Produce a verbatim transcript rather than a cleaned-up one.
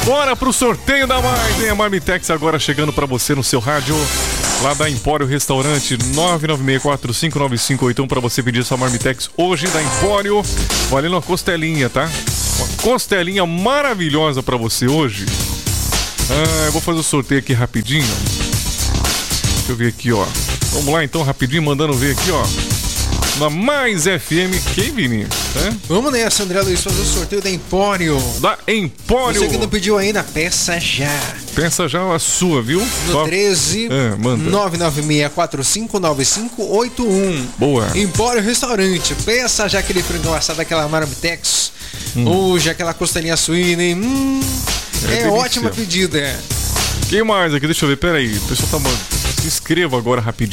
Bora pro sorteio da mais, hein? A Marmitex agora chegando pra você no seu rádio, lá da Empório Restaurante, nove nove seis quatro cinco nove cinco oito um, pra você pedir sua Marmitex hoje da Empório, valendo uma costelinha, tá? Uma costelinha maravilhosa pra você hoje. Ah, eu vou fazer o sorteio aqui rapidinho. Deixa eu ver aqui, ó. Vamos lá então, rapidinho, mandando ver aqui, ó. Na Mais F M, quem, Vini? É? Vamos nessa, André Luiz, fazer o sorteio da Empório. Da Empório. Você que não pediu ainda, peça já. Peça já a sua, viu? No Só... treze, é, nove nove seis quatro cinco nove cinco oito um. Boa. Empório Restaurante. Peça já aquele frango assado, aquela Marmitex. Hum. Hoje, aquela costelinha suína, hein? Hum, é, é ótima pedida. Quem mais aqui? Deixa eu ver, peraí. O pessoal tá mandando. Se inscreva agora rapidinho.